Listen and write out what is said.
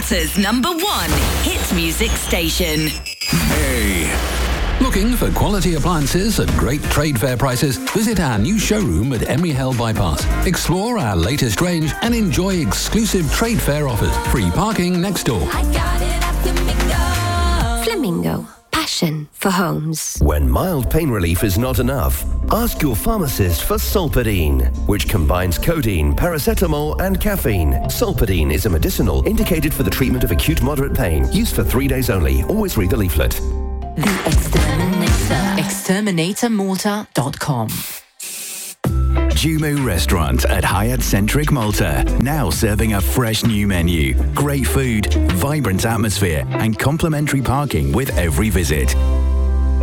Malta's #1 hit music station. Hey. Looking for quality appliances at great trade fair prices? Visit our new showroom at Emery Hill Bypass. Explore our latest range and enjoy exclusive trade fair offers. Free parking next door. Flamingo. Passion for homes. When mild pain relief is not enough, ask your pharmacist for Solpadeine, which combines codeine, paracetamol and caffeine. Solpadeine is a medicinal indicated for the treatment of acute moderate pain. Used for 3 days only. Always read the leaflet. The Exterminator. ExterminatorMalta.com. Jumu Restaurant at Hyatt Centric Malta. Now serving a fresh new menu. Great food, vibrant atmosphere and complimentary parking with every visit.